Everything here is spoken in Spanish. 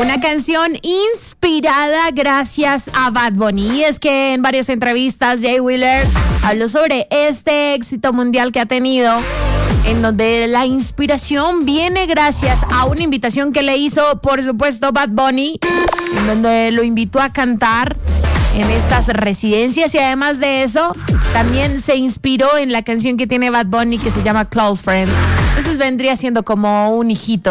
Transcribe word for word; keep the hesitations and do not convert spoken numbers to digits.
Una canción inspirada gracias a Bad Bunny. Y es que en varias entrevistas Jay Wheeler habló sobre este éxito mundial que ha tenido, en donde la inspiración viene gracias a una invitación que le hizo, por supuesto, Bad Bunny, en donde lo invitó a cantar en estas residencias, y además de eso también se inspiró en la canción que tiene Bad Bunny que se llama Close Friend. Entonces vendría siendo como un hijito